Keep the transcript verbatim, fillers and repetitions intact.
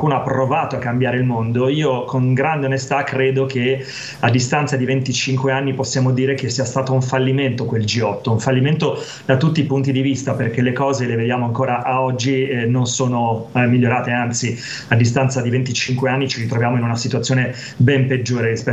qualcuno ha provato a cambiare il mondo. Io con grande onestà credo che a distanza di venticinque anni possiamo dire che sia stato un fallimento quel G otto, un fallimento da tutti i punti di vista, perché le cose le vediamo ancora a oggi eh, non sono eh, migliorate, anzi a distanza di venticinque anni ci ritroviamo in una situazione ben peggiore rispetto